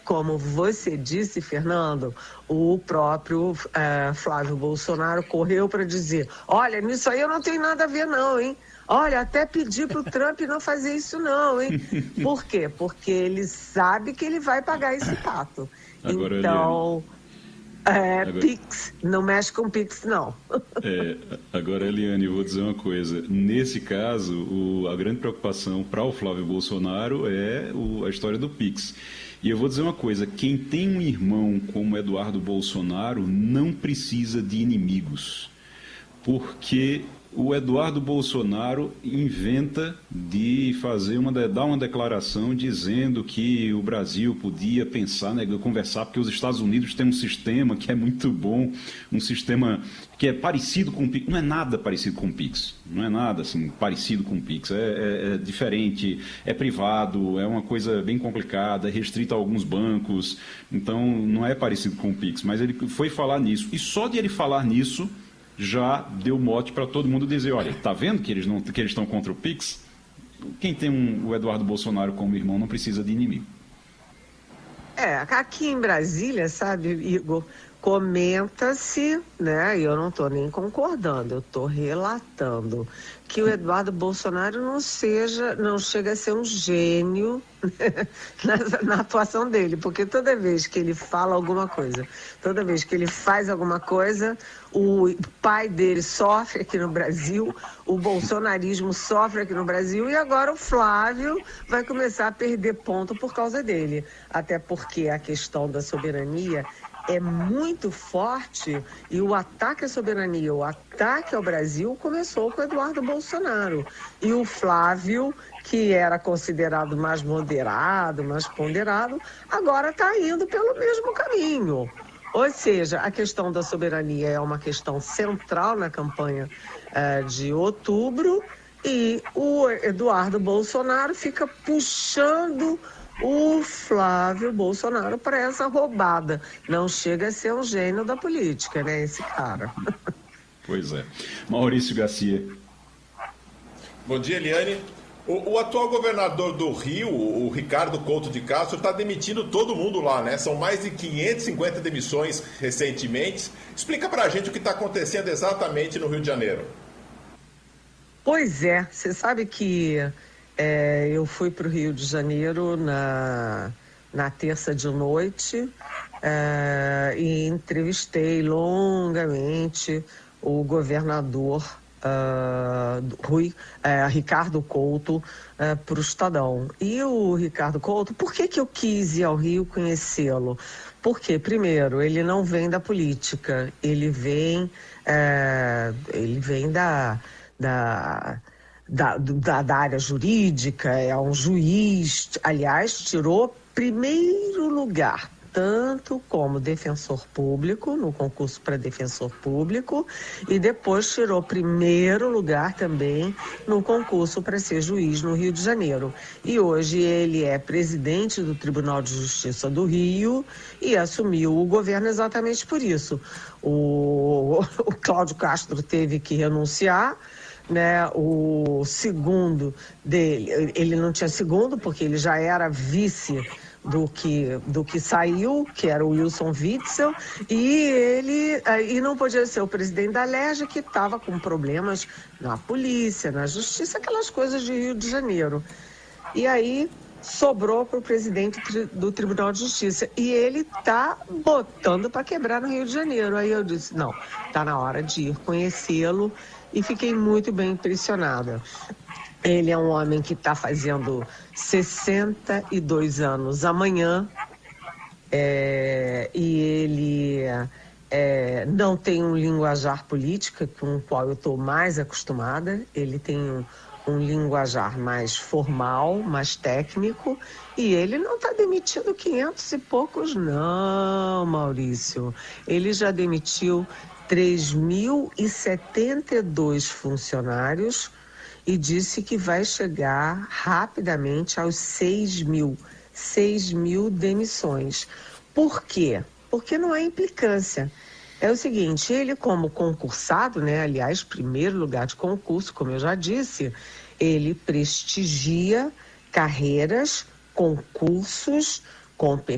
como você disse, Fernando, o próprio Flávio Bolsonaro correu para dizer: olha, nisso aí eu não tenho nada a ver não, hein? Olha, até pedi para o Trump não fazer isso não, hein? Por quê? Porque ele sabe que ele vai pagar esse pato. Agora, Então, agora, Pix, não mexe com Pix não. agora, Eliane, eu vou dizer uma coisa. Nesse caso, a grande preocupação para o Flávio Bolsonaro é a história do Pix. E eu vou dizer uma coisa, quem tem um irmão como Eduardo Bolsonaro não precisa de inimigos, porque o Eduardo Bolsonaro inventa de dar uma declaração dizendo que o Brasil podia pensar, né, conversar, porque os Estados Unidos têm um sistema que é muito bom, um sistema que é parecido com o Pix. Não é nada parecido com o Pix, não é nada assim parecido com o Pix, é diferente, é privado, é uma coisa bem complicada, é restrito a alguns bancos, então não é parecido com o Pix, mas ele foi falar nisso, e só de ele falar nisso já deu mote para todo mundo dizer, olha, tá vendo que eles estão contra o Pix? Quem tem o Eduardo Bolsonaro como irmão não precisa de inimigo. Aqui em Brasília, sabe, Igor, comenta-se, né, e eu não estou nem concordando, eu estou relatando, que o Eduardo Bolsonaro não chega a ser um gênio na atuação dele, porque toda vez que ele fala alguma coisa, toda vez que ele faz alguma coisa, o pai dele sofre aqui no Brasil, o bolsonarismo sofre aqui no Brasil, e agora o Flávio vai começar a perder ponto por causa dele, até porque a questão da soberania é muito forte e o ataque à soberania, o ataque ao Brasil começou com Eduardo Bolsonaro. E o Flávio, que era considerado mais moderado, mais ponderado, agora está indo pelo mesmo caminho. Ou seja, a questão da soberania é uma questão central na campanha de outubro e o Eduardo Bolsonaro fica puxando o Flávio Bolsonaro para essa roubada. Não chega a ser um gênio da política, né, esse cara. Pois é. Maurício Garcia. Bom dia, Eliane. O atual governador do Rio, o Ricardo Couto de Castro, está demitindo todo mundo lá, né? São mais de 550 demissões recentemente. Explica pra gente o que está acontecendo exatamente no Rio de Janeiro. Pois é, você sabe que eu fui para o Rio de Janeiro na terça de noite e entrevistei longamente o governador Ricardo Couto para o Estadão. E o Ricardo Couto, por que eu quis ir ao Rio conhecê-lo? Porque, primeiro, ele não vem da política, ele vem da área jurídica, é um juiz, aliás, tirou primeiro lugar, tanto como defensor público, no concurso para defensor público, e depois tirou primeiro lugar também no concurso para ser juiz no Rio de Janeiro. E hoje ele é presidente do Tribunal de Justiça do Rio e assumiu o governo exatamente por isso. O Cláudio Castro teve que renunciar, né, o segundo dele, ele não tinha segundo porque ele já era vice do que saiu, que era o Wilson Witzel, e não podia ser o presidente da Alerj, que estava com problemas na polícia, na justiça, aquelas coisas de Rio de Janeiro. E aí sobrou para o presidente do Tribunal de Justiça, e ele está botando para quebrar no Rio de Janeiro. Aí eu disse, não, está na hora de ir conhecê-lo, e fiquei muito bem impressionada. Ele é um homem que está fazendo 62 anos amanhã, e ele não tem um linguajar político com o qual eu estou mais acostumada. Ele tem um linguajar mais formal, mais técnico, e ele não está demitindo 500 e poucos, não, Maurício. Ele já demitiu 3.072 funcionários e disse que vai chegar rapidamente aos 6 mil demissões. Por quê? Porque não há implicância. É o seguinte, ele como concursado, né, aliás, primeiro lugar de concurso, como eu já disse, ele prestigia carreiras, concursos, competências,